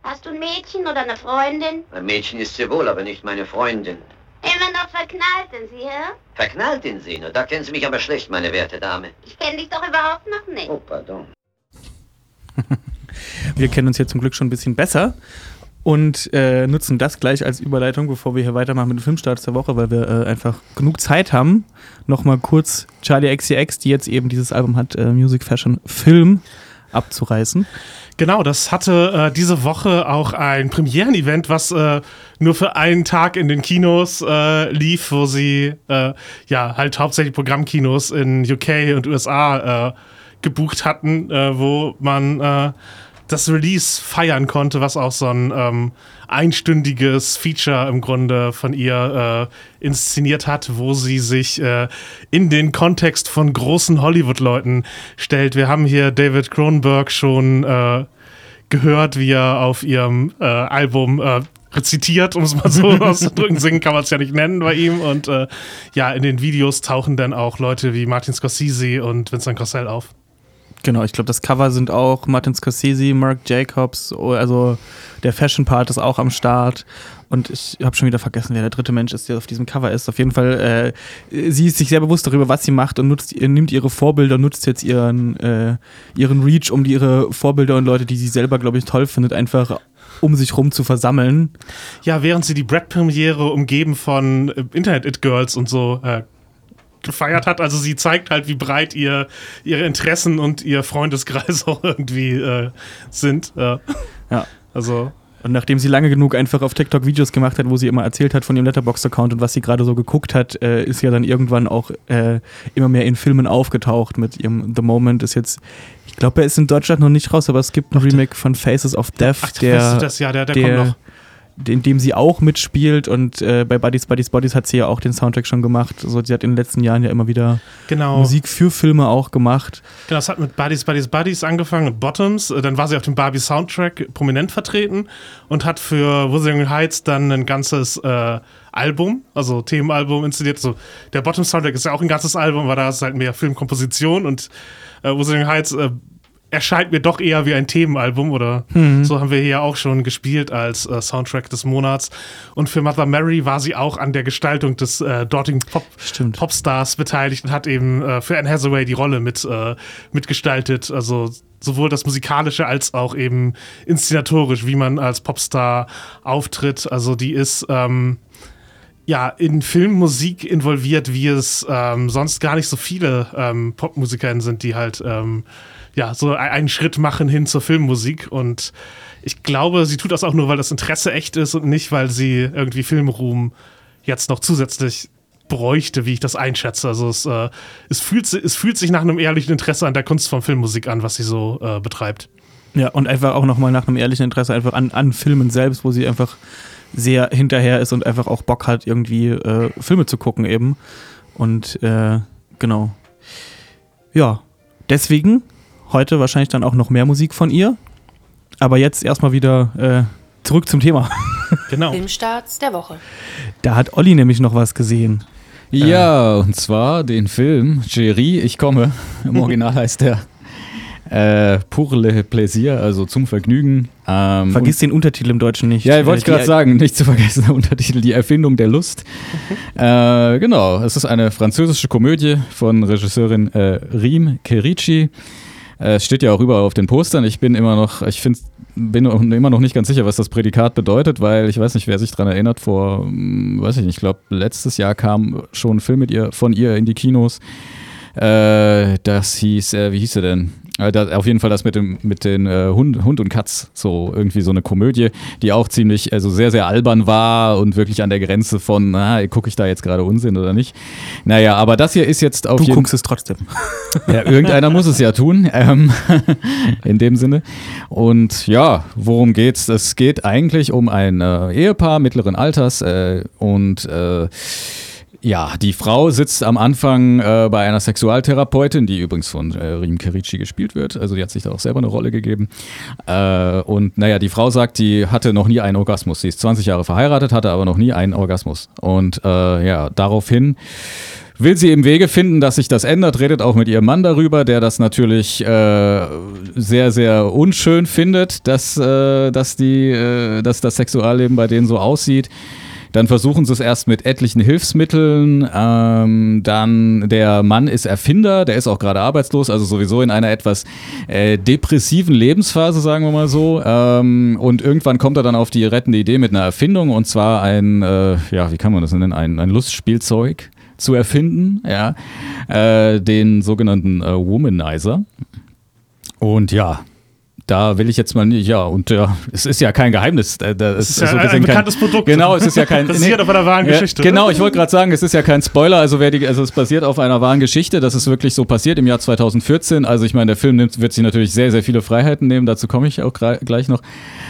Hast du ein Mädchen oder eine Freundin? Ein Mädchen ist sie wohl, aber nicht meine Freundin. Immer noch verknallt in sie, hä? Verknallt in sie? Na, da kennen Sie mich aber schlecht, meine werte Dame. Ich kenne dich doch überhaupt noch nicht. Oh, pardon. Wir kennen uns jetzt zum Glück schon ein bisschen besser und nutzen das gleich als Überleitung, bevor wir hier weitermachen mit den Filmstarts der Woche, weil wir einfach genug Zeit haben. Nochmal kurz Charli XCX, die jetzt eben dieses Album hat, Music, Fashion, Film, abzureißen. Genau, das hatte diese Woche auch ein Premieren-Event, was nur für einen Tag in den Kinos lief, wo sie halt hauptsächlich Programmkinos in UK und USA gebucht hatten, wo man das Release feiern konnte, was auch so ein einstündiges Feature im Grunde von ihr inszeniert hat, wo sie sich in den Kontext von großen Hollywood-Leuten stellt. Wir haben hier David Cronenberg schon gehört, wie er auf ihrem Album rezitiert, um es mal so auszudrücken. Singen kann man es ja nicht nennen bei ihm. Und in den Videos tauchen dann auch Leute wie Martin Scorsese und Vincent Cassel auf. Genau, ich glaube, das Cover sind auch Martin Scorsese, Marc Jacobs, also der Fashion-Part ist auch am Start. Und ich habe schon wieder vergessen, wer der dritte Mensch ist, der auf diesem Cover ist. Auf jeden Fall, sie ist sich sehr bewusst darüber, was sie macht und nimmt ihre Vorbilder, nutzt jetzt ihren Reach, um ihre Vorbilder und Leute, die sie selber, glaube ich, toll findet, einfach um sich rum zu versammeln. Ja, während sie die Brad-Premiere umgeben von Internet-It-Girls und so gefeiert hat. Also sie zeigt halt, wie breit ihre Interessen und ihr Freundeskreis auch irgendwie sind. Ja. Also. Und nachdem sie lange genug einfach auf TikTok Videos gemacht hat, wo sie immer erzählt hat von ihrem Letterboxd-Account und was sie gerade so geguckt hat, ist sie ja dann irgendwann auch immer mehr in Filmen aufgetaucht mit ihrem The Moment. Ist jetzt, ich glaube, er ist in Deutschland noch nicht raus, aber es gibt ein Remake von Faces of Death, der kommt noch. In dem sie auch mitspielt und bei Buddies hat sie ja auch den Soundtrack schon gemacht. So, sie hat in den letzten Jahren ja immer wieder Musik für Filme auch gemacht. Genau, es hat mit Buddies angefangen, mit Bottoms. Dann war sie auf dem Barbie-Soundtrack prominent vertreten und hat für Wuthering Heights dann ein ganzes Album, also Themenalbum inszeniert. Also der Bottoms-Soundtrack ist ja auch ein ganzes Album, aber da ist halt mehr Filmkomposition und Wuthering Heights erscheint mir doch eher wie ein Themenalbum oder so haben wir hier auch schon gespielt als Soundtrack des Monats. Und für Mother Mary war sie auch an der Gestaltung des dortigen Popstars beteiligt und hat eben für Anne Hathaway die Rolle mitgestaltet. Also sowohl das Musikalische als auch eben inszenatorisch, wie man als Popstar auftritt. Also die ist in Filmmusik involviert, wie es sonst gar nicht so viele PopmusikerInnen sind, die halt so einen Schritt machen hin zur Filmmusik. Und ich glaube, sie tut das auch nur, weil das Interesse echt ist und nicht, weil sie irgendwie Filmruhm jetzt noch zusätzlich bräuchte, wie ich das einschätze. Also es fühlt sich nach einem ehrlichen Interesse an der Kunst von Filmmusik an, was sie so betreibt. Ja, und einfach auch nochmal nach einem ehrlichen Interesse einfach an Filmen selbst, wo sie einfach sehr hinterher ist und einfach auch Bock hat, irgendwie Filme zu gucken eben. Und genau. Ja, deswegen heute wahrscheinlich dann auch noch mehr Musik von ihr. Aber jetzt erstmal wieder zurück zum Thema. Genau. Filmstarts der Woche. Da hat Olli nämlich noch was gesehen. Ja, und zwar den Film Chérie, ich komme. Im Original heißt der Pour le plaisir, also zum Vergnügen. Vergiss den Untertitel im Deutschen nicht. Ja, wollte ich gerade sagen, nicht zu vergessen, der Untertitel, die Erfindung der Lust. Genau, es ist eine französische Komödie von Regisseurin Rime Kerici. Es steht ja auch überall auf den Postern. Ich bin immer noch nicht ganz sicher, was das Prädikat bedeutet, weil ich weiß nicht, wer sich daran erinnert, ich glaube, letztes Jahr kam schon ein Film von ihr in die Kinos. Das hieß, wie hieß er denn? Auf jeden Fall das mit den Hund und Katz, so irgendwie so eine Komödie, die auch ziemlich, sehr, sehr albern war und wirklich an der Grenze von, gucke ich da jetzt gerade Unsinn oder nicht? Naja, aber das hier ist jetzt Du guckst es trotzdem. Ja, irgendeiner muss es ja tun, in dem Sinne. Und ja, worum geht's? Es geht eigentlich um ein Ehepaar mittleren Alters und ja, die Frau sitzt am Anfang bei einer Sexualtherapeutin, die übrigens von Riem Kerici gespielt wird. Also die hat sich da auch selber eine Rolle gegeben. Und naja, die Frau sagt, die hatte noch nie einen Orgasmus. Sie ist 20 Jahre verheiratet, hatte aber noch nie einen Orgasmus. Und ja, daraufhin will sie eben Wege finden, dass sich das ändert, redet auch mit ihrem Mann darüber, der das natürlich sehr, sehr unschön findet, dass das Sexualleben bei denen so aussieht. Dann versuchen sie es erst mit etlichen Hilfsmitteln. Dann der Mann ist Erfinder, der ist auch gerade arbeitslos, also sowieso in einer etwas depressiven Lebensphase, sagen wir mal so. Und irgendwann kommt er dann auf die rettende Idee mit einer Erfindung, und zwar wie kann man das nennen, ein Lustspielzeug zu erfinden, ja, den sogenannten Womanizer. Und ja, da will ich jetzt mal nicht, es ist ja kein Geheimnis. Es ist ja so ein bekanntes Produkt. Genau, es ist ja kein... Basiert auf einer wahren Geschichte. Genau, ich wollte gerade sagen, es ist ja kein Spoiler, also es basiert auf einer wahren Geschichte, das ist wirklich so passiert im Jahr 2014. Also ich meine, der Film wird sich natürlich sehr, sehr viele Freiheiten nehmen, dazu komme ich auch gleich noch.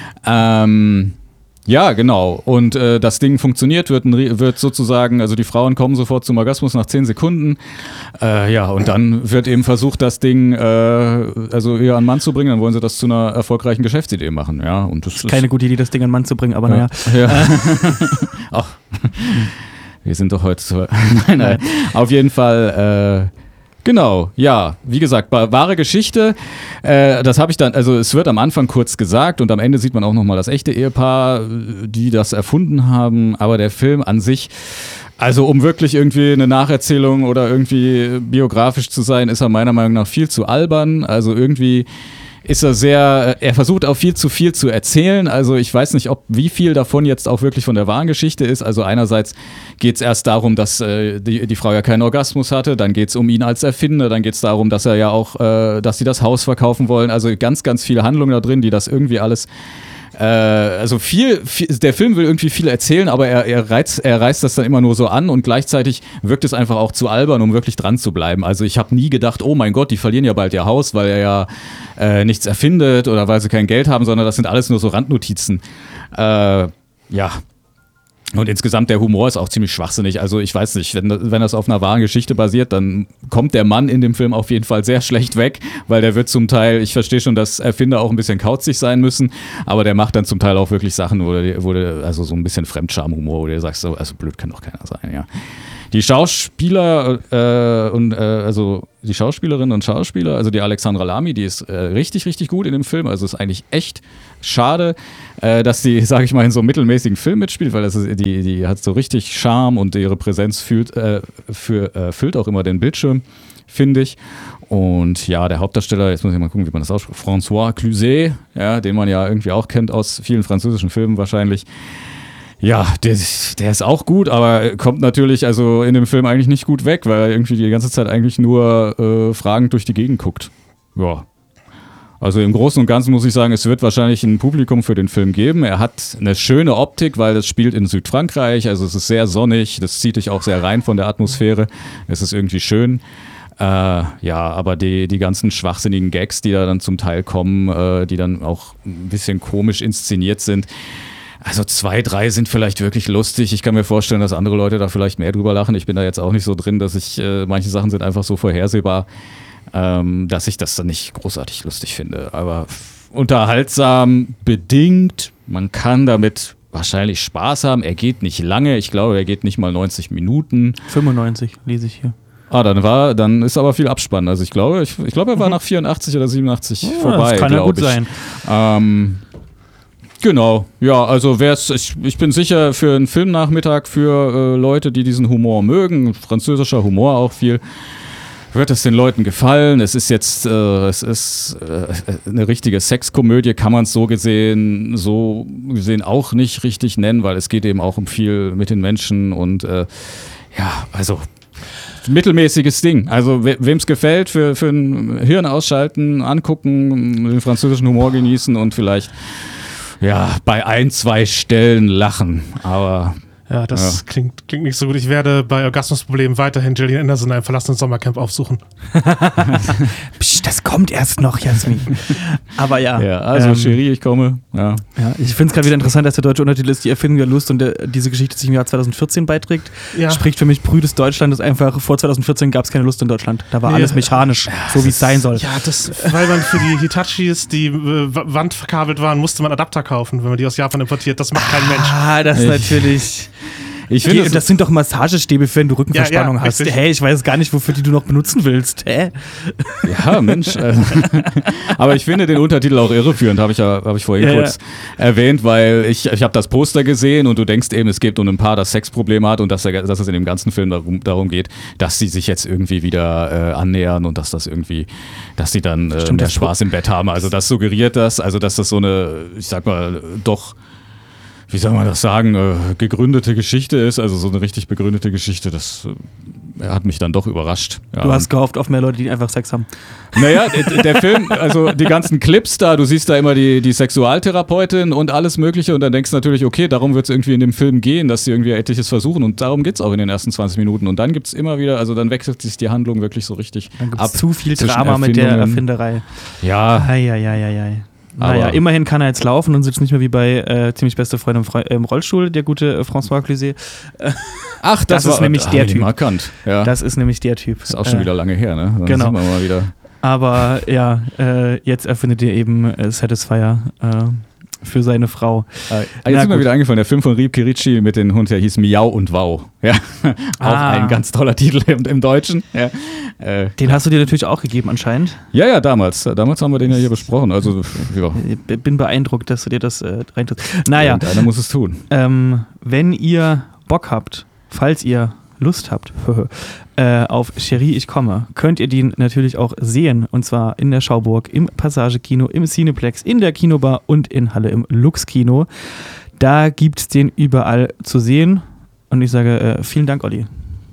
Ja, genau. Und das Ding funktioniert, wird sozusagen, also die Frauen kommen sofort zum Orgasmus nach 10 Sekunden. Und dann wird eben versucht, das Ding also eher an den Mann zu bringen. Dann wollen sie das zu einer erfolgreichen Geschäftsidee machen. Ja, und das ist keine gute Idee, das Ding an den Mann zu bringen, aber naja. Ja. Ach, wir sind doch heute so. Nein. Auf jeden Fall. Genau, ja, wie gesagt, wahre Geschichte, das habe ich dann, also es wird am Anfang kurz gesagt und am Ende sieht man auch nochmal das echte Ehepaar, die das erfunden haben, aber der Film an sich, also um wirklich irgendwie eine Nacherzählung oder irgendwie biografisch zu sein, ist er meiner Meinung nach viel zu albern, also irgendwie ist er versucht auch viel zu erzählen, also ich weiß nicht, wie viel davon jetzt auch wirklich von der wahren Geschichte ist, also einerseits geht es erst darum, dass die Frau ja keinen Orgasmus hatte, dann geht es um ihn als Erfinder, dann geht es darum, dass er ja auch, dass sie das Haus verkaufen wollen, also ganz, ganz viele Handlungen da drin, die das irgendwie alles also viel, der Film will irgendwie viel erzählen, aber er reißt das dann immer nur so an und gleichzeitig wirkt es einfach auch zu albern, um wirklich dran zu bleiben. Also ich habe nie gedacht, oh mein Gott, die verlieren ja bald ihr Haus, weil er ja nichts erfindet oder weil sie kein Geld haben, sondern das sind alles nur so Randnotizen. Ja. Und insgesamt der Humor ist auch ziemlich schwachsinnig. Also ich weiß nicht, wenn das auf einer wahren Geschichte basiert, dann kommt der Mann in dem Film auf jeden Fall sehr schlecht weg, weil der wird zum Teil, ich verstehe schon, dass Erfinder auch ein bisschen kauzig sein müssen, aber der macht dann zum Teil auch wirklich Sachen, wo der also so ein bisschen Fremdscham-Humor, wo du sagst, so, also blöd kann doch keiner sein, ja. Die Schauspieler also die Schauspielerinnen und Schauspieler, also die Alexandra Lamy, die ist richtig, richtig gut in dem Film. Also ist eigentlich echt schade, dass sie, sage ich mal, in so einem mittelmäßigen Film mitspielt, weil die hat so richtig Charme und ihre Präsenz füllt auch immer den Bildschirm, finde ich. Und ja, der Hauptdarsteller, jetzt muss ich mal gucken, wie man das ausspricht, François Cluzet, ja, den man ja irgendwie auch kennt aus vielen französischen Filmen wahrscheinlich. Ja, der ist auch gut, aber kommt natürlich also in dem Film eigentlich nicht gut weg, weil er irgendwie die ganze Zeit eigentlich nur fragend durch die Gegend guckt. Ja. Also im Großen und Ganzen muss ich sagen, es wird wahrscheinlich ein Publikum für den Film geben. Er hat eine schöne Optik, weil es spielt in Südfrankreich, also es ist sehr sonnig, das zieht dich auch sehr rein von der Atmosphäre. Es ist irgendwie schön. Ja, aber die ganzen schwachsinnigen Gags, die da dann zum Teil kommen, die dann auch ein bisschen komisch inszeniert sind, also 2, 3 sind vielleicht wirklich lustig. Ich kann mir vorstellen, dass andere Leute da vielleicht mehr drüber lachen. Ich bin da jetzt auch nicht so drin, dass manche Sachen sind einfach so vorhersehbar, dass ich das dann nicht großartig lustig finde. Aber unterhaltsam bedingt. Man kann damit wahrscheinlich Spaß haben. Er geht nicht lange. Ich glaube, er geht nicht mal 90 Minuten. 95 lese ich hier. Dann ist aber viel Abspann. Also ich glaube, er war nach 84 oder 87 vorbei. Das kann ja gut sein. Genau, ja, also ich bin sicher für einen Filmnachmittag für Leute, die diesen Humor mögen, französischer Humor auch viel, wird es den Leuten gefallen. Es ist jetzt eine richtige Sexkomödie, kann man es so gesehen auch nicht richtig nennen, weil es geht eben auch um viel mit den Menschen und also mittelmäßiges Ding. Also wem es gefällt, für ein Hirn ausschalten, angucken, den französischen Humor genießen und vielleicht bei 1, 2 Stellen lachen, aber... Ja, das klingt nicht so gut. Ich werde bei Orgasmusproblemen weiterhin Gillian Anderson in einem verlassenen Sommercamp aufsuchen. Psst. das kommt erst noch, Jasmin. Aber ja. Ja, also Cherie, ich komme. Ja. Ja, ich finde es gerade wieder interessant, dass der deutsche Untertitel ist, die Erfindung der Lust und diese Geschichte sich im Jahr 2014 beiträgt. Ja. Spricht für mich brüdes Deutschland, ist einfach, vor 2014 gab es keine Lust in Deutschland. Da war alles mechanisch, so wie es sein soll. Ja, weil man für die Hitachis, die Wand verkabelt waren, musste man Adapter kaufen, wenn man die aus Japan importiert. Das macht kein Mensch. Ah, das ist natürlich... Ich finde, das sind doch Massagestäbe, wenn du Rückenverspannung hast. richtig. Hey, ich weiß gar nicht, wofür die du noch benutzen willst. ja, Mensch. Aber ich finde den Untertitel auch irreführend, habe ich vorhin kurz erwähnt, weil ich habe das Poster gesehen und du denkst eben, es geht um ein Paar, das Sexprobleme hat und dass es in dem ganzen Film darum geht, dass sie sich jetzt irgendwie wieder annähern und dass die dann mehr Spaß im Bett haben. Also das suggeriert das, also dass das so eine, ich sag mal, doch, wie soll man das sagen, gegründete Geschichte ist, also so eine richtig begründete Geschichte, das hat mich dann doch überrascht. Ja. Du hast gehofft auf mehr Leute, die einfach Sex haben. Naja, der Film, also die ganzen Clips da, du siehst da immer die Sexualtherapeutin und alles Mögliche und dann denkst du natürlich, okay, darum wird es irgendwie in dem Film gehen, dass sie irgendwie etliches versuchen und darum geht es auch in den ersten 20 Minuten und dann gibt es immer wieder, also dann wechselt sich die Handlung wirklich so richtig dann ab. Zu viel Drama mit der Erfinderei. Ja. Naja, immerhin kann er jetzt laufen und sitzt nicht mehr wie bei ziemlich beste Freunde im Rollstuhl, der gute François Cluzet. Ach, das ist nämlich der Typ. Markant. Ja. Das ist nämlich der Typ. Ist auch schon wieder lange her, ne? Dann genau. sehen wir mal wieder. Aber ja, jetzt erfindet er eben Satisfier für seine Frau. Jetzt ist mir wieder eingefallen, der Film von Riem Kerici mit dem Hund, der hieß Miau und Wow. Ja. Auch ein ganz toller Titel im Deutschen. Ja. Den hast du dir natürlich auch gegeben anscheinend. Ja, damals. Damals haben wir den ja hier besprochen. Also, ja. Ich bin beeindruckt, dass du dir das reintust. Naja. Einer muss es tun. Wenn ihr Bock habt, falls ihr Lust habt auf Cherie, ich komme, könnt ihr den natürlich auch sehen. Und zwar in der Schauburg, im Passage-Kino, im Cineplex, in der Kinobar und in Halle im Lux-Kino. Da gibt es den überall zu sehen. Und ich sage vielen Dank, Olli.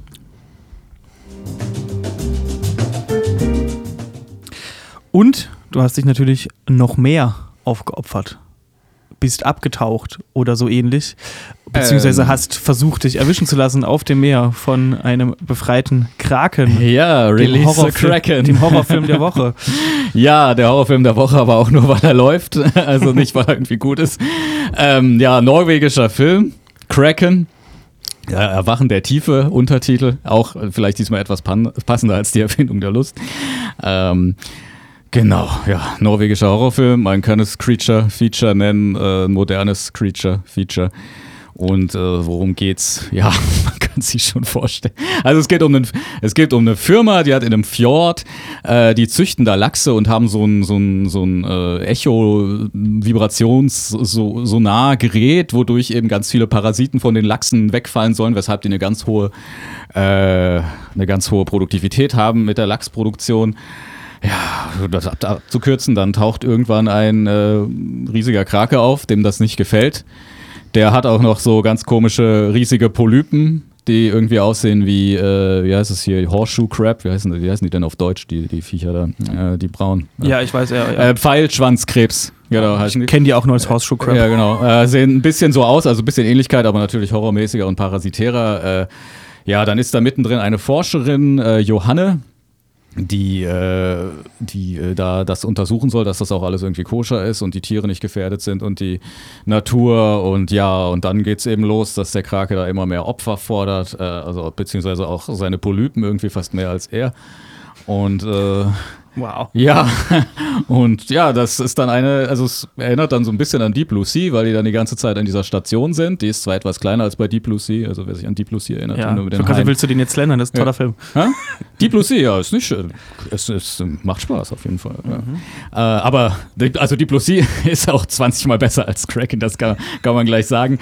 Und du hast dich natürlich noch mehr aufgeopfert. Bist abgetaucht oder so ähnlich. Beziehungsweise hast versucht, dich erwischen zu lassen auf dem Meer von einem befreiten Kraken. Ja, Release the Kraken. Dem Horrorfilm der Woche. Ja, der Horrorfilm der Woche, aber auch nur, weil er läuft. Also nicht, weil er irgendwie gut ist. Norwegischer Film. Kraken. Ja, Erwachen der Tiefe, Untertitel. Auch vielleicht diesmal etwas passender als die Erfindung der Lust. Genau, ja, norwegischer Horrorfilm, man kann es Creature-Feature nennen, modernes Creature-Feature. Und worum geht's? Ja, man kann sich schon vorstellen. Also es geht um eine Firma, die hat in einem Fjord, die züchten da Lachse und haben so ein Echo-Vibrations-Sonar-Gerät, wodurch eben ganz viele Parasiten von den Lachsen wegfallen sollen, weshalb die eine ganz hohe Produktivität haben mit der Lachsproduktion. Ja, das abzukürzen, dann taucht irgendwann ein riesiger Krake auf, dem das nicht gefällt. Der hat auch noch so ganz komische, riesige Polypen, die irgendwie aussehen wie, wie heißt es hier, Horseshoe Crab, wie heißen die denn auf Deutsch, die Viecher da, die braunen? Ja, ich weiß, ja. Pfeilschwanzkrebs, genau, heißen die. Ich kenne die auch nur als Horseshoe Crab. Ja, genau. Sehen ein bisschen so aus, also ein bisschen Ähnlichkeit, aber natürlich horrormäßiger und parasitärer. Dann ist da mittendrin eine Forscherin, Johanne, die da das untersuchen soll, dass das auch alles irgendwie koscher ist und die Tiere nicht gefährdet sind und die Natur und dann geht's eben los, dass der Krake da immer mehr Opfer fordert, beziehungsweise auch seine Polypen irgendwie fast mehr als er und wow. Ja, und ja, das ist dann es erinnert dann so ein bisschen an Deep Blue Sea, weil die dann die ganze Zeit an dieser Station sind. Die ist zwar etwas kleiner als bei Deep Blue Sea, also wer sich an Deep Blue Sea erinnert. Ja, nur mit den willst du den jetzt slendern? Das ist ein toller Film. Ha? Deep Blue Sea, ja, ist nicht schön. Es macht Spaß auf jeden Fall. Ja. Aber Deep Blue Sea ist auch 20 Mal besser als Kraken, das kann man gleich sagen.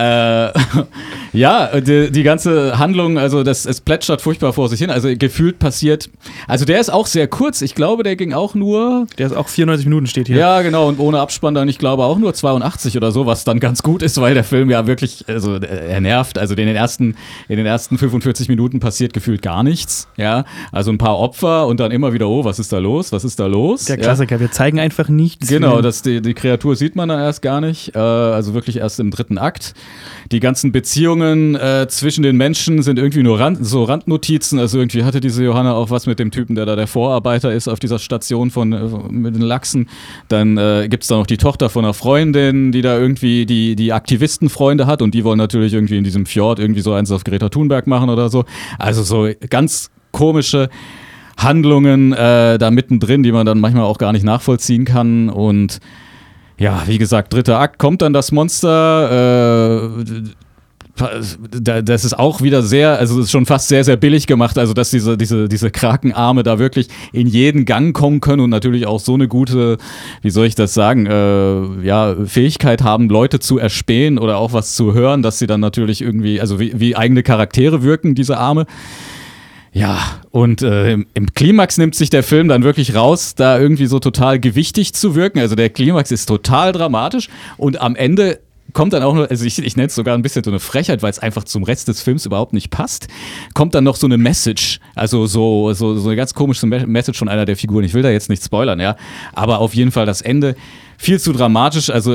Die ganze Handlung, also es plätschert furchtbar vor sich hin, also gefühlt passiert, also der ist auch sehr kurz, ich glaube, der ging auch nur... Der ist auch 94 Minuten, steht hier. Ja, genau, und ohne Abspann dann, ich glaube, auch nur 82 oder so, was dann ganz gut ist, weil der Film ja wirklich, also er nervt, also in den ersten 45 Minuten passiert gefühlt gar nichts, ja, also ein paar Opfer und dann immer wieder, was ist da los? Der Klassiker, wir zeigen einfach nichts. Genau, die Kreatur sieht man dann erst gar nicht, also wirklich erst im 3. Akt. Die ganzen Beziehungen zwischen den Menschen sind irgendwie nur Randnotizen, also irgendwie hatte diese Johanna auch was mit dem Typen, der da der Vorarbeiter ist, ist auf dieser Station mit den Lachsen. Dann gibt es da noch die Tochter von einer Freundin, die da irgendwie die Aktivistenfreunde hat und die wollen natürlich irgendwie in diesem Fjord irgendwie so eins auf Greta Thunberg machen oder so. Also so ganz komische Handlungen da mittendrin, die man dann manchmal auch gar nicht nachvollziehen kann. Und ja, wie gesagt, 3. Akt kommt dann das Monster. Das ist auch wieder also es ist schon fast sehr, sehr billig gemacht, also dass diese Krakenarme da wirklich in jeden Gang kommen können und natürlich auch so eine gute, wie soll ich das sagen, Fähigkeit haben, Leute zu erspähen oder auch was zu hören, dass sie dann natürlich irgendwie, also wie eigene Charaktere wirken, diese Arme. Ja, und im Klimax nimmt sich der Film dann wirklich raus, da irgendwie so total gewichtig zu wirken. Also der Klimax ist total dramatisch und am Ende kommt dann auch noch, also ich nenne es sogar ein bisschen so eine Frechheit, weil es einfach zum Rest des Films überhaupt nicht passt, kommt dann noch so eine Message, also so eine ganz komische Message von einer der Figuren. Ich will da jetzt nicht spoilern, ja, aber auf jeden Fall das Ende viel zu dramatisch, also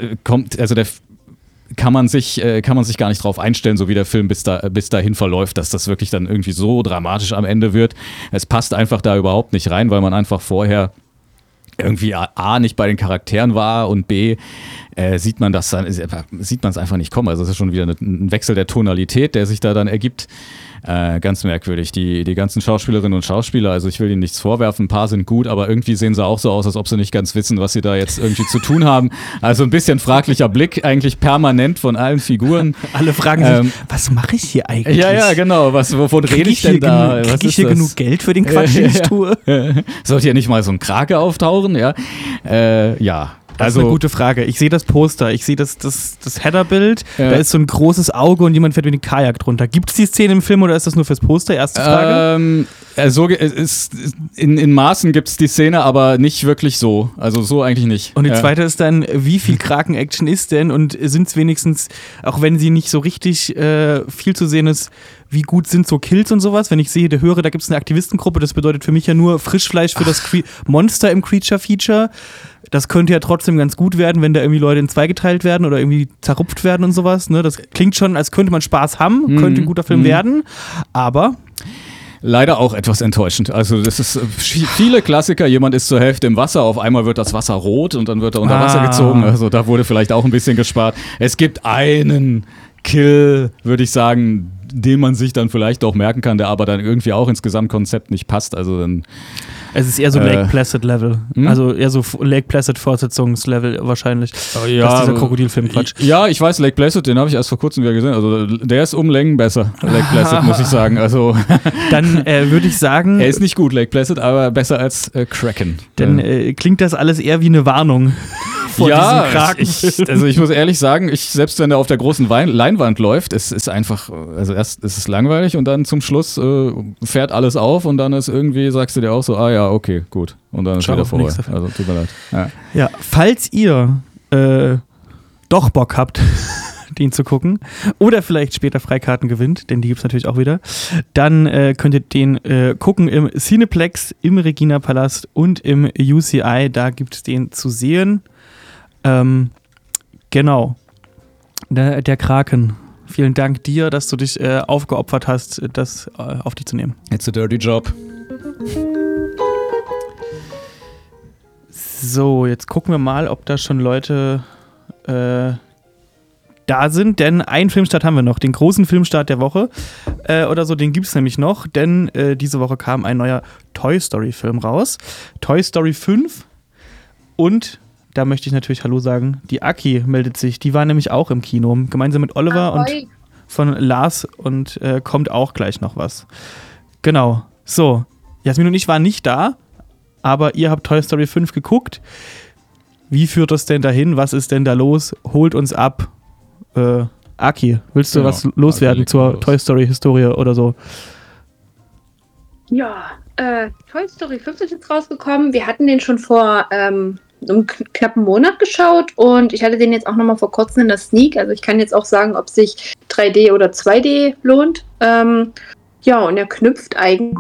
kann man sich gar nicht drauf einstellen, so wie der Film bis dahin verläuft, dass das wirklich dann irgendwie so dramatisch am Ende wird. Es passt einfach da überhaupt nicht rein, weil man einfach vorher irgendwie A, nicht bei den Charakteren war und B, sieht man es einfach nicht kommen. Also es ist schon wieder ein Wechsel der Tonalität, der sich da dann ergibt. Ganz merkwürdig. Die ganzen Schauspielerinnen und Schauspieler, also ich will ihnen nichts vorwerfen, ein paar sind gut, aber irgendwie sehen sie auch so aus, als ob sie nicht ganz wissen, was sie da jetzt irgendwie zu tun haben. Also ein bisschen fraglicher Blick, eigentlich permanent von allen Figuren. Alle fragen sich, was mache ich hier eigentlich? Ja, genau. Wovon rede ich denn da? Kriege ich hier genug Geld für den Quatsch, den ich tue? Sollte ja nicht mal so ein Krake auftauchen, ja. Das ist eine gute Frage. Ich sehe das Poster, ich sehe das Headerbild, da ist so ein großes Auge und jemand fährt mit dem Kajak drunter. Gibt es die Szene im Film oder ist das nur fürs Poster? Erste Frage. In Maßen gibt es die Szene, aber nicht wirklich so. Also so eigentlich nicht. Und die zweite ist dann, wie viel Kraken-Action ist denn und sind es wenigstens, auch wenn sie nicht so richtig viel zu sehen ist, wie gut sind so Kills und sowas? Wenn ich höre, da gibt es eine Aktivistengruppe, das bedeutet für mich ja nur Frischfleisch für das Monster im Creature-Feature. Das könnte ja trotzdem ganz gut werden, wenn da irgendwie Leute in zwei geteilt werden oder irgendwie zerrupft werden und sowas. Ne? Das klingt schon, als könnte man Spaß haben, könnte ein guter Film werden, aber leider auch etwas enttäuschend. Also das ist viele Klassiker, jemand ist zur Hälfte im Wasser, auf einmal wird das Wasser rot und dann wird er unter Wasser gezogen. Also da wurde vielleicht auch ein bisschen gespart. Es gibt einen Kill, würde ich sagen, den man sich dann vielleicht auch merken kann, der aber dann irgendwie auch ins Gesamtkonzept nicht passt. Also dann es ist eher so Lake Placid-Level. Also eher so Lake Placid-Fortsetzungslevel wahrscheinlich. Ja, das ist dieser Krokodilfilm-Quatsch. Ja, ich weiß, Lake Placid, den habe ich erst vor kurzem wieder gesehen. Also der ist um Längen besser, Lake Placid, muss ich sagen. Also dann würde ich sagen... Er ist nicht gut, Lake Placid, aber besser als Kraken. Dann klingt das alles eher wie eine Warnung vor diesem Kraken. Ich muss ehrlich sagen, selbst wenn er auf der großen Leinwand läuft, es ist einfach, also erst ist es langweilig und dann zum Schluss fährt alles auf und dann ist irgendwie, sagst du dir auch so, okay, gut. Und dann ist wieder vorbei. Also tut mir leid. Ja, falls ihr doch Bock habt, den zu gucken oder vielleicht später Freikarten gewinnt, denn die gibt es natürlich auch wieder, dann könnt ihr den gucken im Cineplex, im Regina Palast und im UCI. Da gibt es den zu sehen. Genau. Der Kraken. Vielen Dank dir, dass du dich aufgeopfert hast, das auf dich zu nehmen. It's a dirty job. So, jetzt gucken wir mal, ob da schon Leute da sind, denn einen Filmstart haben wir noch, den großen Filmstart der Woche oder so, den gibt es nämlich noch, denn diese Woche kam ein neuer Toy Story Film raus, Toy Story 5 und da möchte ich natürlich Hallo sagen, die Aki meldet sich, die war nämlich auch im Kino, gemeinsam mit Oliver und von Lars und kommt auch gleich noch was. Genau, so, Jasmin und ich waren nicht da, aber ihr habt Toy Story 5 geguckt. Wie führt das denn dahin? Was ist denn da los? Holt uns ab. Aki, willst du was loswerden zur Toy Story Historie oder so? Ja, Toy Story 5 ist jetzt rausgekommen. Wir hatten den schon vor einem knappen Monat geschaut und ich hatte den jetzt auch nochmal vor kurzem in der Sneak. Also ich kann jetzt auch sagen, ob sich 3D oder 2D lohnt. Ja, und er knüpft eigentlich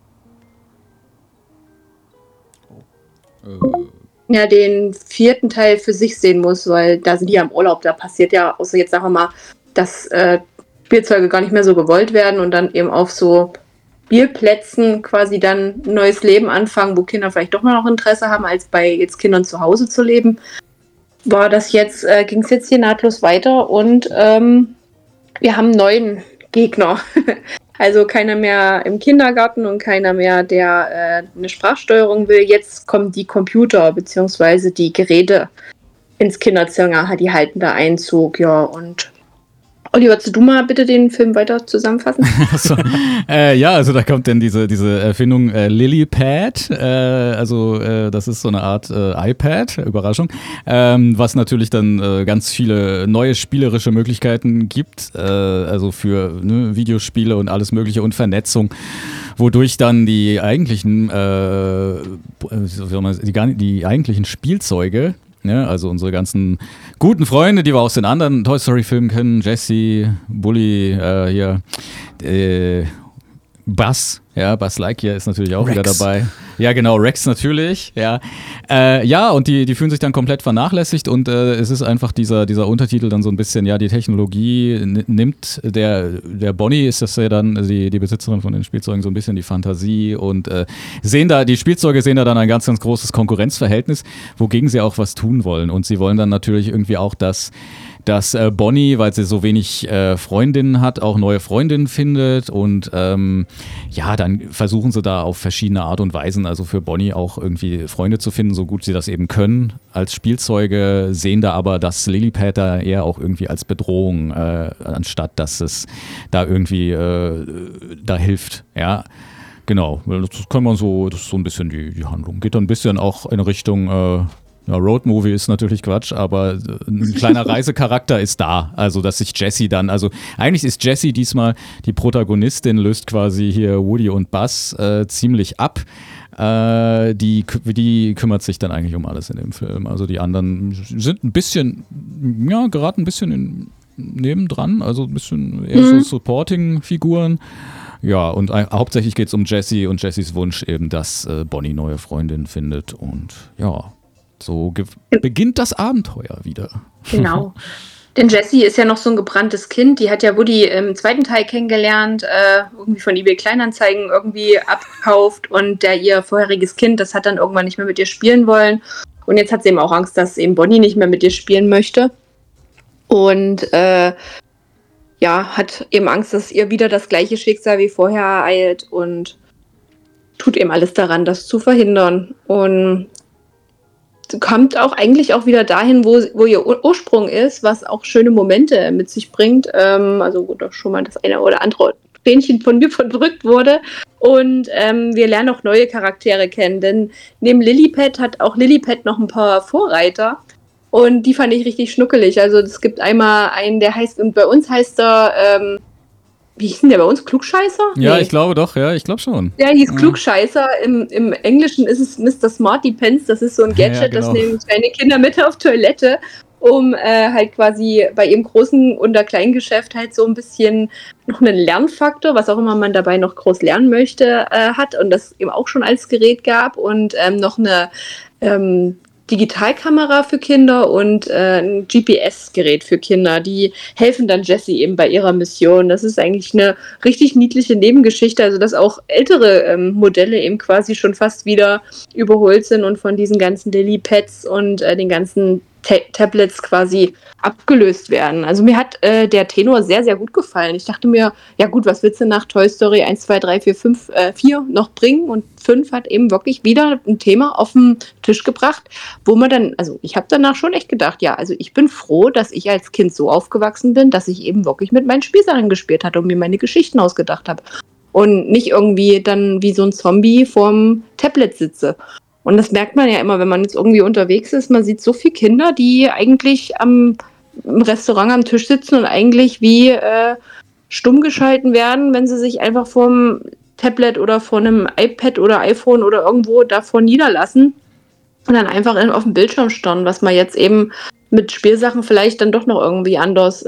den 4. Teil für sich sehen muss, weil da sind die ja im Urlaub, da passiert ja, außer jetzt sagen wir mal, dass Spielzeuge gar nicht mehr so gewollt werden und dann eben auf so Spielplätzen quasi dann ein neues Leben anfangen, wo Kinder vielleicht doch mal noch Interesse haben, als bei jetzt Kindern zu Hause zu leben, ging es jetzt hier nahtlos weiter und wir haben einen neuen Gegner. Also keiner mehr im Kindergarten und keiner mehr, der eine Sprachsteuerung will. Jetzt kommen die Computer bzw. die Geräte ins Kinderzimmer, die halten da Einzug, ja. Und Olli, würdest du mal bitte den Film weiter zusammenfassen? Also, also da kommt dann diese Erfindung Lilypad, das ist so eine Art iPad, Überraschung, was natürlich dann ganz viele neue spielerische Möglichkeiten gibt, also für Videospiele und alles mögliche und Vernetzung, wodurch dann die eigentlichen Spielzeuge, ja, also unsere ganzen guten Freunde, die wir aus den anderen Toy Story Filmen kennen, Jessie, Bully, Buzz, ja, Buzz Lightyear ist natürlich auch wieder dabei. Ja, genau, Rex natürlich, ja. Und die fühlen sich dann komplett vernachlässigt und es ist einfach dieser Untertitel dann so ein bisschen, ja, die Technologie nimmt der Bonnie, ist das ja dann die Besitzerin von den Spielzeugen, so ein bisschen die Fantasie und die Spielzeuge sehen da dann ein ganz, ganz großes Konkurrenzverhältnis, wogegen sie auch was tun wollen und sie wollen dann natürlich irgendwie auch, dass Bonnie, weil sie so wenig Freundinnen hat, auch neue Freundinnen findet und dann versuchen sie da auf verschiedene Art und Weisen, also für Bonnie auch irgendwie Freunde zu finden, so gut sie das eben können als Spielzeuge, sehen da aber das Lilypad da eher auch irgendwie als Bedrohung, anstatt dass es da irgendwie da hilft, ja. Genau, das ist so ein bisschen die Handlung. Geht dann ein bisschen auch in Richtung Roadmovie ist natürlich Quatsch, aber ein kleiner Reisecharakter ist da. Also, dass sich Jessie dann, also eigentlich ist Jessie diesmal die Protagonistin, löst quasi hier Woody und Buzz ziemlich ab. Die kümmert sich dann eigentlich um alles in dem Film. Also die anderen sind ein bisschen, geraten ein bisschen nebendran, also ein bisschen eher so Supporting-Figuren. Ja, und hauptsächlich geht es um Jessie und Jessies Wunsch eben, dass Bonnie neue Freundin findet und ja. So beginnt das Abenteuer wieder. Genau. Denn Jessie ist ja noch so ein gebranntes Kind. Die hat ja Woody im zweiten Teil kennengelernt, irgendwie von eBay Kleinanzeigen irgendwie abgekauft. Und ihr vorheriges Kind, das hat dann irgendwann nicht mehr mit ihr spielen wollen. Und jetzt hat sie eben auch Angst, dass eben Bonnie nicht mehr mit ihr spielen möchte. Und hat eben Angst, dass ihr wieder das gleiche Schicksal wie vorher ereilt. Und tut eben alles daran, das zu verhindern. Und kommt auch eigentlich auch wieder dahin, wo ihr Ursprung ist, was auch schöne Momente mit sich bringt. Also wo doch schon mal das eine oder andere Tränchen von mir verdrückt wurde. Und wir lernen auch neue Charaktere kennen, denn neben Lilypad hat auch Lilypad noch ein paar Vorreiter. Und die fand ich richtig schnuckelig. Also es gibt einmal einen, der heißt, und bei uns heißt er, wie hieß denn der bei uns? Klugscheißer? Ja, nee. Ich glaube doch, ja, ich glaube schon. Der hieß Klugscheißer. Im Englischen ist es Mr. Smarty Pants. Das ist so ein Gadget, das nehmen kleine Kinder mit auf Toilette, um halt quasi bei ihrem großen oder kleinen Geschäft halt so ein bisschen noch einen Lernfaktor, was auch immer man dabei noch groß lernen möchte, hat und das eben auch schon als Gerät gab und noch eine Digitalkamera für Kinder und ein GPS-Gerät für Kinder. Die helfen dann Jessie eben bei ihrer Mission. Das ist eigentlich eine richtig niedliche Nebengeschichte, also dass auch ältere Modelle eben quasi schon fast wieder überholt sind und von diesen ganzen Lilypads und den ganzen Tablets quasi abgelöst werden. Also mir hat der Tenor sehr, sehr gut gefallen. Ich dachte mir, ja gut, was willst du nach Toy Story 1, 2, 3, 4, 5, 4 noch bringen? Und 5 hat eben wirklich wieder ein Thema auf den Tisch gebracht, wo man dann, also ich habe danach schon echt gedacht, ja, also ich bin froh, dass ich als Kind so aufgewachsen bin, dass ich eben wirklich mit meinen Spielsachen gespielt hatte und mir meine Geschichten ausgedacht habe. Und nicht irgendwie dann wie so ein Zombie vorm Tablet sitze. Und das merkt man ja immer, wenn man jetzt irgendwie unterwegs ist. Man sieht so viele Kinder, die eigentlich im Restaurant am Tisch sitzen und eigentlich wie stumm geschalten werden, wenn sie sich einfach vorm Tablet oder vor einem iPad oder iPhone oder irgendwo davor niederlassen und dann einfach auf dem Bildschirm starren, was man jetzt eben mit Spielsachen vielleicht dann doch noch irgendwie anders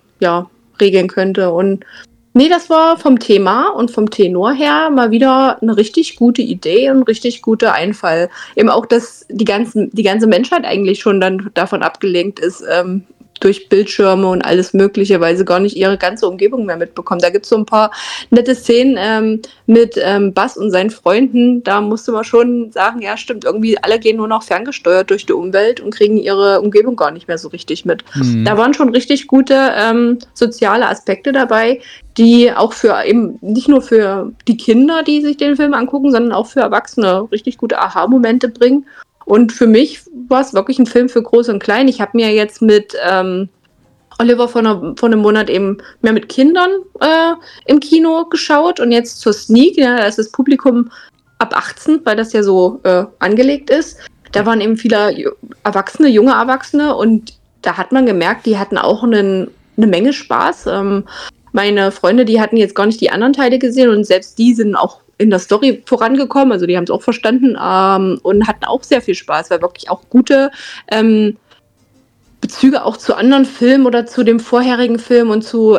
regeln könnte. Und nee, das war vom Thema und vom Tenor her mal wieder eine richtig gute Idee und ein richtig guter Einfall. Eben auch, dass die ganze Menschheit eigentlich schon dann davon abgelenkt ist, durch Bildschirme und alles Mögliche, weil sie gar nicht ihre ganze Umgebung mehr mitbekommen. Da gibt es so ein paar nette Szenen mit Buzz und seinen Freunden. Da musste man schon sagen, ja stimmt, irgendwie alle gehen nur noch ferngesteuert durch die Umwelt und kriegen ihre Umgebung gar nicht mehr so richtig mit. Da waren schon richtig gute soziale Aspekte dabei, die auch für eben nicht nur für die Kinder, die sich den Film angucken, sondern auch für Erwachsene richtig gute Aha-Momente bringen. Und für mich war es wirklich ein Film für Groß und Klein. Ich habe mir jetzt mit Oliver vor einem Monat eben mehr mit Kindern im Kino geschaut und jetzt zur Sneak, ja, da ist das Publikum ab 18, weil das ja so angelegt ist. Da waren eben viele Erwachsene, junge Erwachsene und da hat man gemerkt, die hatten auch eine Menge Spaß. Meine Freunde, die hatten jetzt gar nicht die anderen Teile gesehen und selbst die sind auch in der Story vorangekommen, also die haben es auch verstanden und hatten auch sehr viel Spaß, weil wirklich auch gute Bezüge auch zu anderen Filmen oder zu dem vorherigen Film und zu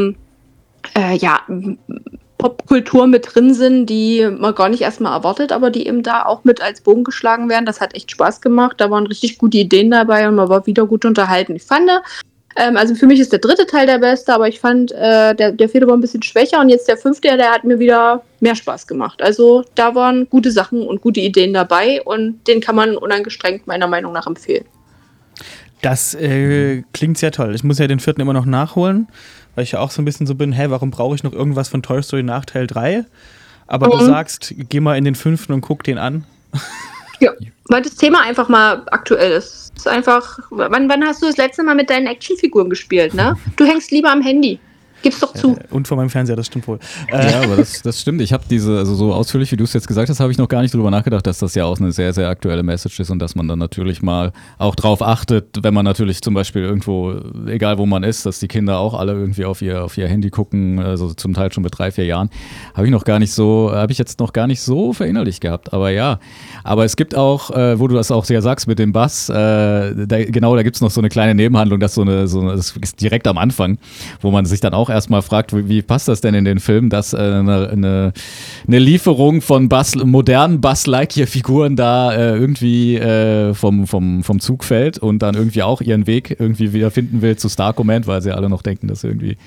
Popkultur mit drin sind, die man gar nicht erstmal erwartet, aber die eben da auch mit als Bogen geschlagen werden. Das hat echt Spaß gemacht, da waren richtig gute Ideen dabei und man war wieder gut unterhalten. Ich fand, also für mich ist der 3. Teil der beste, aber ich fand, der 4. war ein bisschen schwächer und jetzt der 5., der hat mir wieder mehr Spaß gemacht. Also da waren gute Sachen und gute Ideen dabei und den kann man unangestrengt meiner Meinung nach empfehlen. Das klingt sehr toll. Ich muss ja den 4. immer noch nachholen, weil ich ja auch so ein bisschen so bin, warum brauche ich noch irgendwas von Toy Story nach Teil 3? Aber du sagst, geh mal in den 5. und guck den an. Ja, weil das Thema einfach mal aktuell ist. Es ist einfach, wann hast du das letzte Mal mit deinen Actionfiguren gespielt, ne? Du hängst lieber am Handy. Gib's doch zu. Und vor meinem Fernseher, das stimmt wohl. Ja, aber das stimmt. Ich habe also so ausführlich, wie du es jetzt gesagt hast, habe ich noch gar nicht drüber nachgedacht, dass das ja auch eine sehr, sehr aktuelle Message ist und dass man dann natürlich mal auch drauf achtet, wenn man natürlich zum Beispiel irgendwo, egal wo man ist, dass die Kinder auch alle irgendwie auf ihr Handy gucken, also zum Teil schon mit 3-4 Jahren, habe ich jetzt noch gar nicht so verinnerlicht gehabt. Aber ja, aber es gibt auch, wo du das auch sehr sagst mit dem Bass, da gibt es noch so eine kleine Nebenhandlung, das ist direkt am Anfang, wo man sich dann auch erstmal fragt, wie passt das denn in den Film, dass eine Lieferung von modernen Buzz-Lightyear-Figuren da irgendwie vom Zug fällt und dann irgendwie auch ihren Weg irgendwie wieder finden will zu Star Command, weil sie alle noch denken, dass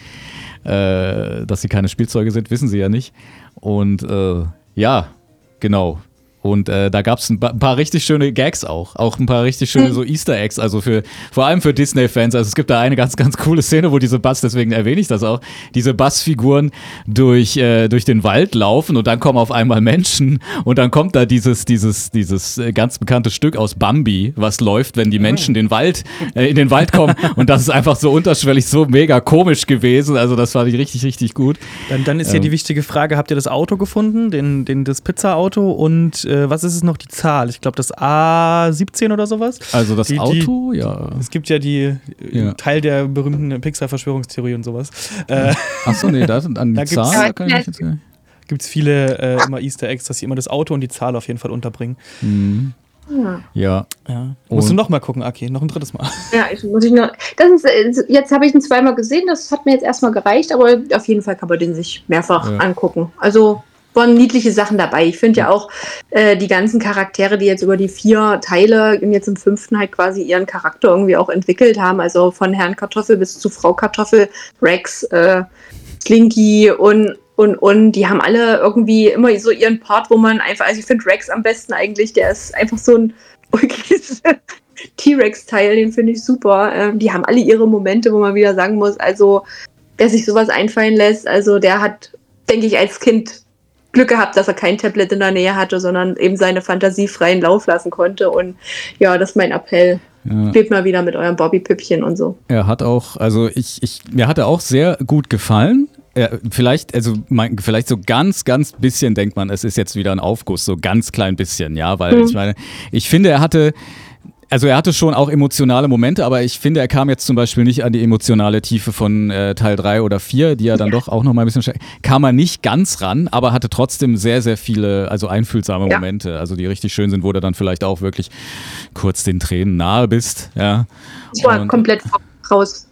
sie keine Spielzeuge sind, wissen sie ja nicht. Und ja, genau. Und da gab es ein paar richtig schöne Gags auch ein paar richtig schöne so Easter Eggs, also vor allem für Disney-Fans. Also es gibt da eine ganz, ganz coole Szene, wo diese Buzz, deswegen erwähne ich das auch, diese Buzz-Figuren durch den Wald laufen und dann kommen auf einmal Menschen und dann kommt da dieses ganz bekannte Stück aus Bambi, was läuft, wenn die Menschen in den Wald kommen und das ist einfach so unterschwellig, so mega komisch gewesen. Also das fand ich richtig, richtig gut. Dann ist ja die wichtige Frage, habt ihr das Auto gefunden, das Pizza-Auto und was ist es noch, die Zahl? Ich glaube, das A17 oder sowas. Also das Auto, ja. Es gibt ja Teil der berühmten Pixar-Verschwörungstheorie und sowas. Achso, nee, an die Zahl kann ich nicht jetzt sagen. Gibt es viele immer Easter Eggs, dass sie immer das Auto und die Zahl auf jeden Fall unterbringen. Mhm. Ja. Musst du noch mal gucken, Aki, noch ein 3. Mal. Ja, jetzt habe ich ihn 2-mal gesehen, das hat mir jetzt erstmal gereicht, aber auf jeden Fall kann man den sich mehrfach angucken. Also waren niedliche Sachen dabei. Ich finde ja auch die ganzen Charaktere, die jetzt über die 4 Teile und jetzt im 5. halt quasi ihren Charakter irgendwie auch entwickelt haben, also von Herrn Kartoffel bis zu Frau Kartoffel, Rex, Slinky und die haben alle irgendwie immer so ihren Part, wo man einfach, also ich finde Rex am besten eigentlich, der ist einfach so ein T-Rex-Teil, den finde ich super. Die haben alle ihre Momente, wo man wieder sagen muss, also wer sich sowas einfallen lässt, also der hat, denke ich, als Kind Glück gehabt, dass er kein Tablet in der Nähe hatte, sondern eben seine Fantasie freien Lauf lassen konnte. Und ja, das ist mein Appell. Spielt mal wieder mit eurem Bobby-Püppchen und so. Er hat auch, also mir hat er auch sehr gut gefallen. Vielleicht so ganz, ganz bisschen denkt man, es ist jetzt wieder ein Aufguss, so ganz klein bisschen, ja, weil ich finde, er hatte schon auch emotionale Momente, aber ich finde, er kam jetzt zum Beispiel nicht an die emotionale Tiefe von Teil 3 oder 4, die ja dann doch auch noch mal ein bisschen kam er nicht ganz ran, aber hatte trotzdem sehr, sehr viele, also einfühlsame Momente, also die richtig schön sind, wo du dann vielleicht auch wirklich kurz den Tränen nahe bist, ja. Ich war komplett raus.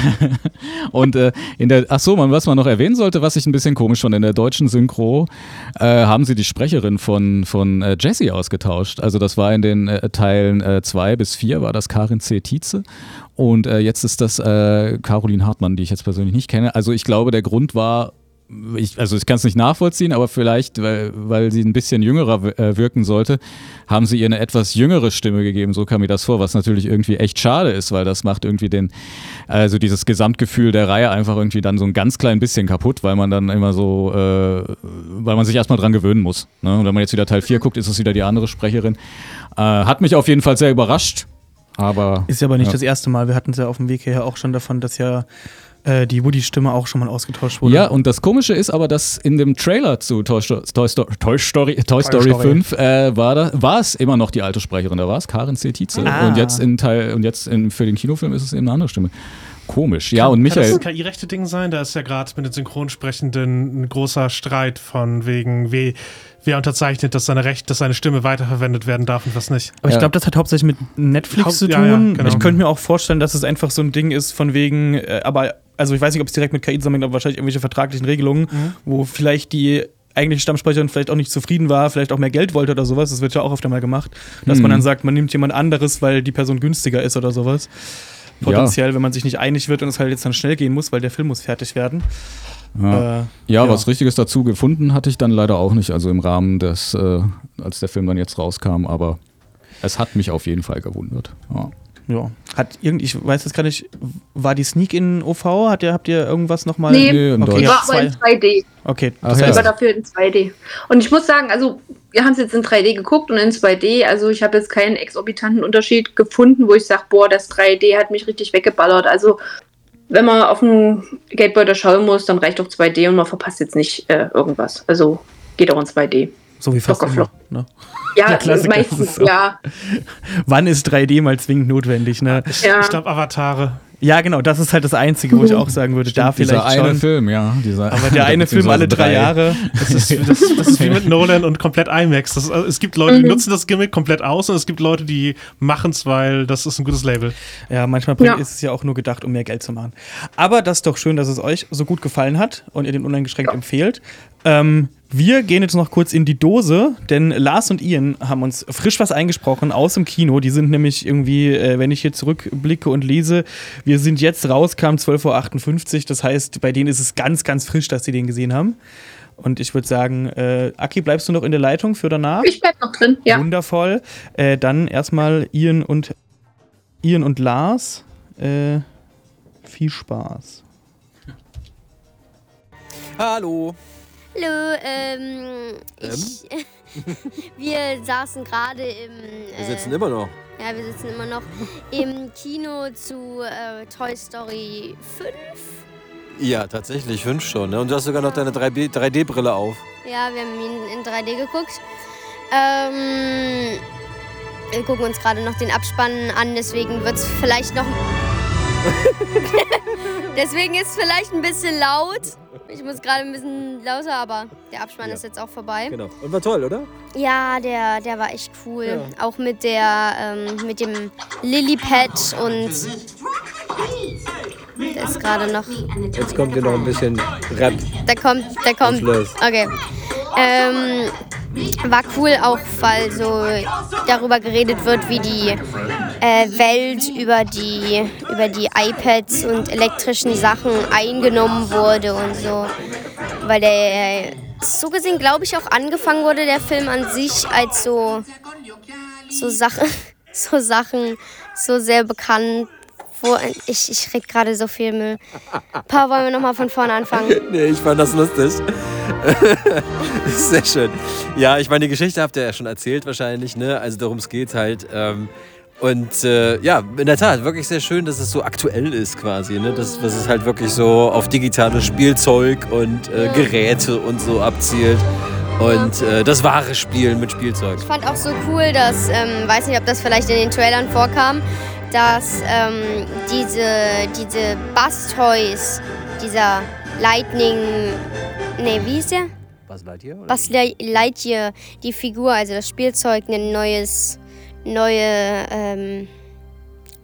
Und was man noch erwähnen sollte, was ich ein bisschen komisch fand, in der deutschen Synchro haben sie die Sprecherin von Jessie ausgetauscht. Also das war in den Teilen 2 bis 4 war das Karin C. Tietze und jetzt ist das Caroline Hartmann, die ich jetzt persönlich nicht kenne. Also ich glaube, der Grund war, ich kann es nicht nachvollziehen, aber vielleicht, weil sie ein bisschen jüngerer wirken sollte, haben sie ihr eine etwas jüngere Stimme gegeben, so kam mir das vor, was natürlich irgendwie echt schade ist, weil das macht irgendwie dieses Gesamtgefühl der Reihe einfach irgendwie dann so ein ganz klein bisschen kaputt, weil man dann immer so, weil man sich erstmal dran gewöhnen muss. Ne? Und wenn man jetzt wieder Teil 4 guckt, ist es wieder die andere Sprecherin. Hat mich auf jeden Fall sehr überrascht, aber... Ist ja aber nicht das erste Mal, wir hatten es ja auf dem Weg hierher auch schon davon, dass ja die Woody-Stimme auch schon mal ausgetauscht wurde. Ja, und das Komische ist aber, dass in dem Trailer zu Toy Story 5 war es immer noch die alte Sprecherin, da war es Karin C. Tietze. Und jetzt für den Kinofilm ist es eben eine andere Stimme. Komisch. Ja, und Michael. Kann das KI-rechte Ding sein? Da ist ja gerade mit den Synchronsprechenden ein großer Streit von wegen, wer unterzeichnet, dass seine Stimme weiterverwendet werden darf und was nicht. Aber ich glaube, das hat hauptsächlich mit Netflix zu tun. Ja, genau. Ich könnte mir auch vorstellen, dass es einfach so ein Ding ist von wegen, also ich weiß nicht, ob es direkt mit KI zusammenhängt, aber wahrscheinlich irgendwelche vertraglichen Regelungen, wo vielleicht die eigentliche Stammsprecherin vielleicht auch nicht zufrieden war, vielleicht auch mehr Geld wollte oder sowas. Das wird ja auch öfter mal gemacht, dass man dann sagt, man nimmt jemand anderes, weil die Person günstiger ist oder sowas. Potenziell, wenn man sich nicht einig wird und es halt jetzt dann schnell gehen muss, weil der Film muss fertig werden. Was Richtiges dazu gefunden hatte ich dann leider auch nicht, also im Rahmen des, als der Film dann jetzt rauskam, aber es hat mich auf jeden Fall gewundert. Ja. Ich weiß jetzt gar nicht, war die Sneak in OV? Habt ihr irgendwas nochmal? Nee, in die war aber in 2D. Okay, Das war dafür in 2D. Und ich muss sagen, also wir haben es jetzt in 3D geguckt und in 2D, also ich habe jetzt keinen exorbitanten Unterschied gefunden, wo ich sage, boah, das 3D hat mich richtig weggeballert. Also wenn man auf den Geldbeutel schauen muss, dann reicht doch 2D und man verpasst jetzt nicht irgendwas. Also geht auch in 2D. So wie fast immer, ne? Ja, meistens, ja. Wann ist 3D mal zwingend notwendig, ne? Ja. Ich glaube, Avatare. Ja, genau, das ist halt das Einzige, wo ich auch sagen würde, da vielleicht dieser schon. Eine Film, ja. Aber der eine Film alle 3 Jahre. Das ist wie mit Nolan und komplett IMAX. Es gibt Leute, die nutzen das Gimmick komplett aus und es gibt Leute, die machen es, weil das ist ein gutes Label. Ja, manchmal ist es ja auch nur gedacht, um mehr Geld zu machen. Aber das ist doch schön, dass es euch so gut gefallen hat und ihr den uneingeschränkt empfehlt. Wir gehen jetzt noch kurz in die Dose, denn Lars und Ian haben uns frisch was eingesprochen aus dem Kino. Die sind nämlich irgendwie, wenn ich hier zurückblicke und lese, wir sind jetzt raus, kam 12:58 Uhr. Das heißt, bei denen ist es ganz, ganz frisch, dass sie den gesehen haben. Und ich würde sagen, Aki, bleibst du noch in der Leitung für danach? Ich bleib noch drin, ja. Wundervoll. Dann erstmal Ian und Lars. Viel Spaß. Hallo. Hallo, wir saßen gerade Wir sitzen immer noch. Ja, wir sitzen immer noch im Kino zu Toy Story 5. Ja, tatsächlich 5 schon. Ne? Und du hast sogar noch deine 3D-Brille auf. Ja, wir haben ihn in 3D geguckt. Wir gucken uns gerade noch den Abspann an, deswegen wird es vielleicht noch... Deswegen ist es vielleicht ein bisschen laut. Ich muss gerade ein bisschen lauter, aber der Abspann ist jetzt auch vorbei. Genau. Und war toll, oder? Ja, der war echt cool. Ja. Auch mit dem Lillipad und der ist gerade noch... Jetzt kommt hier noch ein bisschen Rap. Der kommt. Okay. War cool auch, weil so darüber geredet wird, wie die Welt über die iPads und elektrischen Sachen eingenommen wurde und so. Weil der so gesehen, glaube ich, auch angefangen wurde, der Film an sich, als so Sachen so sehr bekannt. Ich rede gerade so viel Müll. Pa, wollen wir nochmal von vorne anfangen? Nee, ich fand das lustig. Sehr schön. Ja, ich meine, die Geschichte habt ihr ja schon erzählt wahrscheinlich, ne? Also darum es geht halt. Ja, in der Tat, wirklich sehr schön, dass es so aktuell ist quasi, ne? Dass es halt wirklich so auf digitales Spielzeug und Geräte und so abzielt. Und das wahre Spielen mit Spielzeug. Ich fand auch so cool, dass, weiß nicht, ob das vielleicht in den Trailern vorkam, dass diese Buzz-Toys, dieser Lightning, wie hieß der? Buzz Lightyear? Buzz Lightyear, die Figur, also das Spielzeug, eine neue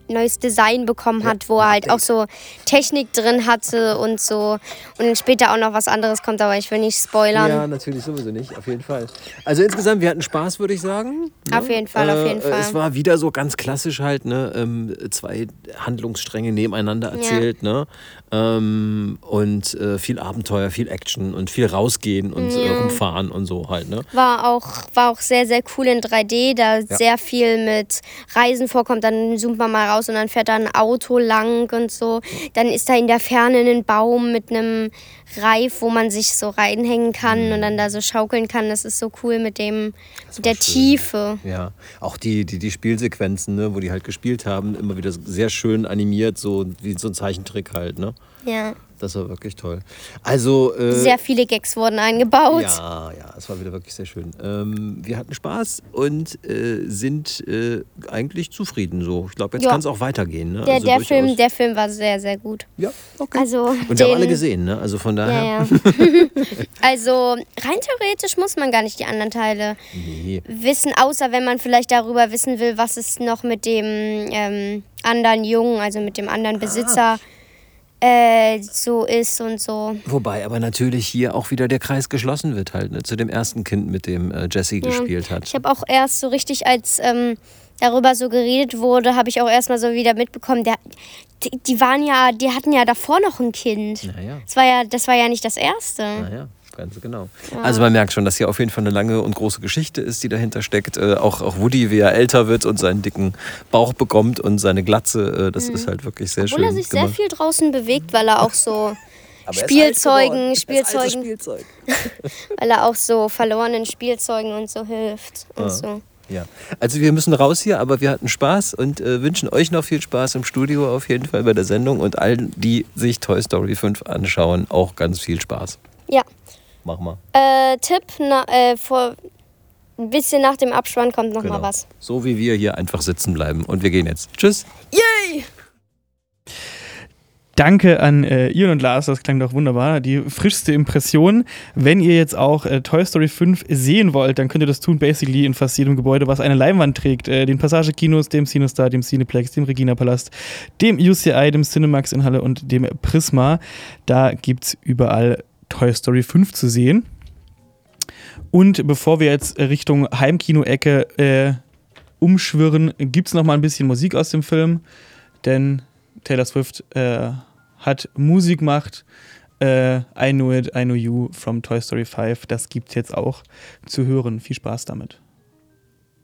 neues Design bekommen hat, wo er halt auch so Technik drin hatte und so. Und dann später auch noch was anderes kommt, aber ich will nicht spoilern. Ja, natürlich sowieso nicht, auf jeden Fall. Also insgesamt, wir hatten Spaß, würde ich sagen. Ne? Auf jeden Fall, auf jeden Fall. Es war wieder so ganz klassisch halt, ne? 2 Handlungsstränge nebeneinander erzählt, ne? Und viel Abenteuer, viel Action und viel rausgehen und rumfahren und so halt, ne? War auch sehr, sehr cool in 3D, da sehr viel mit Reisen vorkommt. Dann zoomt man mal raus und dann fährt da ein Auto lang und so. Dann ist da in der Ferne ein Baum mit einem Reif, wo man sich so reinhängen kann und dann da so schaukeln kann. Das ist so cool mit der schön. Tiefe. Ja, auch die Spielsequenzen, ne, wo die halt gespielt haben, immer wieder sehr schön animiert, so wie so ein Zeichentrick halt, ne? Ja. Das war wirklich toll. Also sehr viele Gags wurden eingebaut. Ja, es war wieder wirklich sehr schön. Wir hatten Spaß und sind eigentlich zufrieden so. Ich glaube, jetzt kann es auch weitergehen. Ne? Der Film war sehr, sehr gut. Ja, okay. Also, und wir haben alle gesehen, ne? Also von daher. Ja. Also rein theoretisch muss man gar nicht die anderen Teile wissen, außer wenn man vielleicht darüber wissen will, was es noch mit dem anderen Jungen, also mit dem anderen Besitzer so ist und so. Wobei aber natürlich hier auch wieder der Kreis geschlossen wird halt, ne? Zu dem ersten Kind, mit dem Jessie gespielt hat. Ich habe auch erst so richtig, als darüber so geredet wurde, habe ich auch erstmal so wieder mitbekommen, die hatten ja davor noch ein Kind. Naja. Das war ja nicht das erste. Naja. Ganz genau. Ja. Also man merkt schon, dass hier auf jeden Fall eine lange und große Geschichte ist, die dahinter steckt. Auch Woody, wie er älter wird und seinen dicken Bauch bekommt und seine Glatze, das ist halt wirklich sehr schön. Obwohl er sich sehr viel draußen bewegt, weil er auch so Spielzeug. weil er auch so verlorenen Spielzeugen und so hilft und so. Ja, also wir müssen raus hier, aber wir hatten Spaß und wünschen euch noch viel Spaß im Studio auf jeden Fall bei der Sendung und allen, die sich Toy Story 5 anschauen, auch ganz viel Spaß. Ja. Mach mal. Tipp, vor ein bisschen nach dem Abspann kommt noch mal was. So wie wir hier einfach sitzen bleiben. Und wir gehen jetzt. Tschüss. Yay! Danke an Ian und Lars, das klang doch wunderbar. Die frischste Impression. Wenn ihr jetzt auch Toy Story 5 sehen wollt, dann könnt ihr das tun, basically in fast jedem Gebäude, was eine Leinwand trägt. Den Passage-Kinos, dem Cinestar, dem Cineplex, dem Regina-Palast, dem UCI, dem Cinemax in Halle und dem Prisma. Da gibt's überall Toy Story 5 zu sehen. Und bevor wir jetzt Richtung Heimkino-Ecke umschwirren, gibt es noch mal ein bisschen Musik aus dem Film, denn Taylor Swift hat Musik gemacht. I Know It, I Know You from Toy Story 5. Das gibt es jetzt auch zu hören. Viel Spaß damit.